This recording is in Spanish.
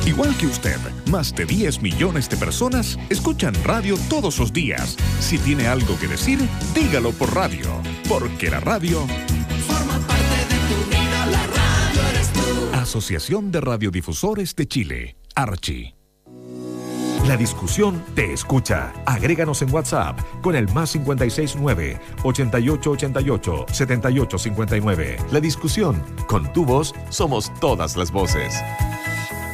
Igual que usted, más de 10 millones de personas escuchan radio todos los días. Si tiene algo que decir, dígalo por radio, porque la radio forma parte de tu vida, la radio eres tú. Asociación de Radiodifusores de Chile, Archi. La discusión te escucha. Agréganos en WhatsApp con el +569 8888 7859. La discusión, con tu voz somos todas las voces.